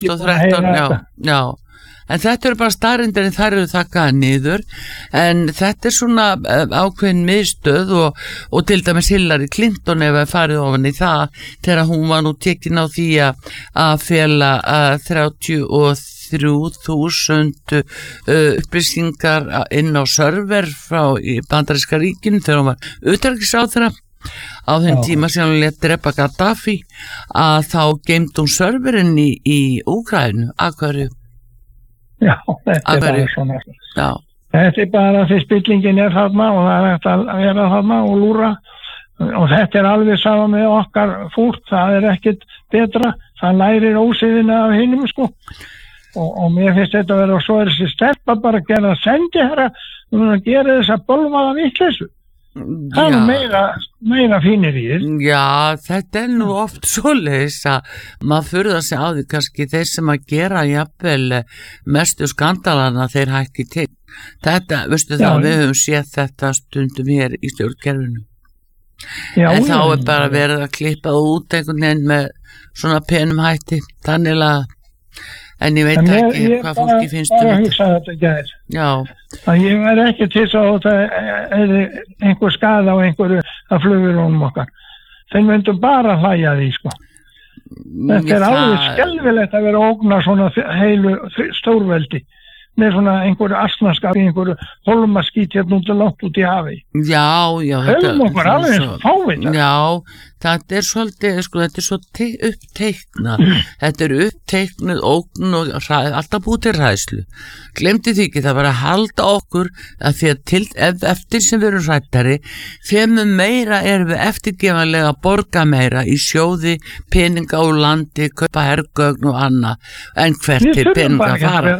2013, já. En þetta eru bara staðreyndir en þær eru þakkaðar niður, en þetta er svona ákveðin miðstöð og til dæmis Hillary Clinton ef að farið ofan í það þegar hún var nú tekin á því að fela 33.000 upplýsingar inn á server frá Bandaríska ríkinu þegar hún var utanríkisráðherra á þeim tíma sem hún lét drepa Gaddafi, að þá geymd hún serverinn í Úkraínu. Að hverju? Já, þetta er bara svona. Já. Þetta er bara því spillingin er þarna og það er hægt að vera þarna og lúra og þetta er alveg saman með okkar fólk, það er ekkit betra, það lærir ósiðina af hinum sko og mér finnst þetta að vera og svo er þessi stelpa bara að gera sendiherra að gera þess að bölvaða vitleysu. Það er meira fínir í þér. Já, þetta er nú oft svoleiðis að maður furðar sig á því kannski þeir sem að gera jafnvel mestu skandalana þeir hækki til. Þetta, veistu það, við höfum séð þetta stundum hér í stjórnkerfinu. En þá er bara verið að klippa út einhvern veginn með svona penum hætti, þannig að en ég veit ekki hvað fólki finnst þetta. Ég hugsa þetta gæðir. Já. Það ég verði ekki til þess að það er einhver skaða á einhverju að flugvélunum okkar. Þeir myndum bara hlæja því, sko. Þetta er alveg skelfilegt að vera að ógna svona heilu stórveldi með svona einhverju asnaskap í einhverju holmaskít hérna langt út í hafi. Já, höfum okkur alveg eins og fávita. Já, þetta er svolítið, sko, þetta er svo uppteiknað. Þetta er uppteiknuð ógn og alltaf búið til hræðslu. Glemdi því ekki, það var að halda okkur að því að eftir sem við erum hræddari, þeim meira erum við eftirgefanlega að borga meira í sjóði, peninga á landi, kaupa hergögn og annað. En hvert er peninga að fara?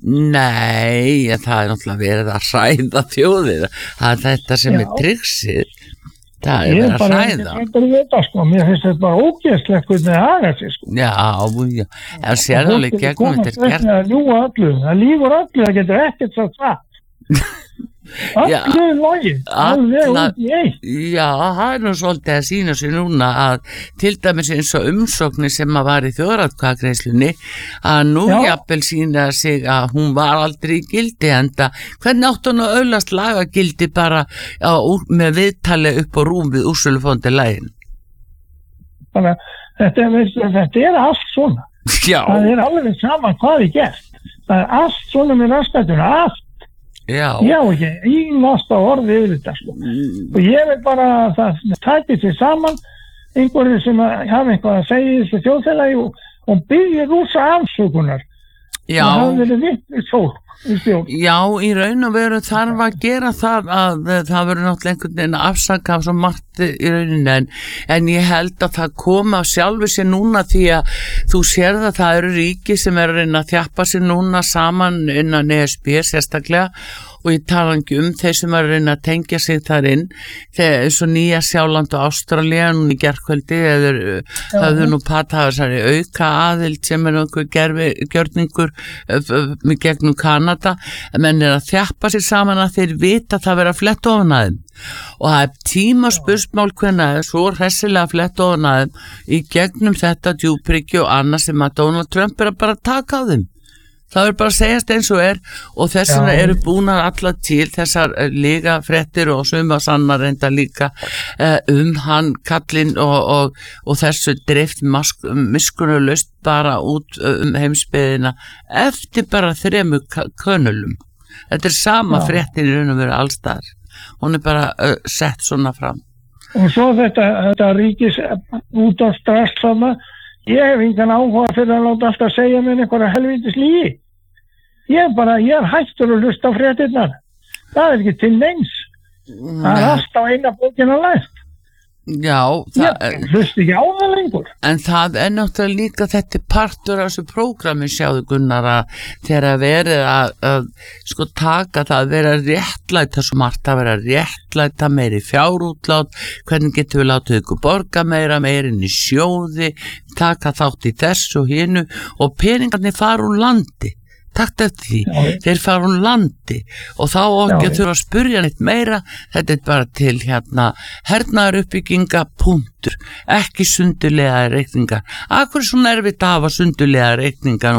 Nei, það er náttúrulega verið að hræða þjóðir. Það er þetta sem er trixið. Það er verið að hræða. Ég er bara vita, sko. Mér finnst þetta bara ógeðslegt hvernig það hagar sig, sko. Já. En sérðuleg gegnum þetta er gert. Það lífur öllu, það getur ekkert svo það. Allir logið, alveg út í eitt. Já, það er nú svolítið að sína sig núna að til dæmis eins og umsóknir sem að var í þjóðaratkvæðagreiðslunni að nú jafnvel sína sig að hún var aldrei í gildi, enda hvernig átt hún að öðlast lagagildi bara með viðtali upp á rúm við Úrsölufondi lægin? Þannig að þetta er allt svona. Já. Það er alveg saman hvað er gert. Það er allt svona með rastættuna, allt. Já, ekki, einasta orði yfir þetta sko. Og ég vil bara að það tæti sig saman einhverju sem hafa eitthvað að segja í þessu þjóðfélagi og byggja rúsa afsökunar. Já. Það hafa verið vitlaust fólk í stjórn. Já, í raun og veru þarf að gera það að það verður náttúrulega einhvern veginn að afsaka af svo margt í rauninni en ég held að það koma af sjálfu sér núna því að þú sérð að það eru ríki sem eru að reyna að þjappa sér núna saman innan ESB sérstaklega og ég tala ekki þeir sem eru að reyna að tengja sig þar inn þegar eins og Nýja Sjáland og Ástralía núna í gærkvöldi höfðu nú hafa þessari auka aðild sem er einhver gjörningur gegnum Kanada menn er að þjappa sér saman að þeir vita að það vera flett ofan að þeim og það er tímaspursmál hvenær svo hressilega flett ofan að þeim í gegnum þetta djúpryggi og annað sem að Donald Trump er að bara taka á þeim. Það er bara að segjast eins og er og þess vegna eru búnar alla til þessar líka fréttir og suma sannar reynda líka hann kallinn og þessu dreift miskunnulaust bara út heimsbyggðina eftir bara 3 könulum. Þetta er sama fréttin í raun og veru allstaðar. Hún er bara sett svona fram. Og svo þetta ríkis út á strassfama ég hef engan áhuga fyrir að láta alltaf segja mér einhverja helvítis lygi. Ég er hættur að hlusta á fréttirnar. Það er ekki til neins. Það er alltaf eina bókina læst. Já. Ég hlusta ekki á það lengur. En það er náttúrulega líka þetta partur af þessu prógrami sjáðu Gunnar að þegar verið að sko taka það að vera réttlæta svo margt að vera réttlæta meiri fjárútlát, hvernig getum við látið ykkur borga meira inn í sjóði, taka þátt í þessu og hinu og peningarnir fara úr landi. takt eftir því, Já. þeir fara úr landi og þá ekki að þurfa að spurja neitt meira, þetta bara til hernaðar uppbygginga punktur, ekki sundurlega reikningar. Akkur er svona erfitt að hafa sundurlega reikningar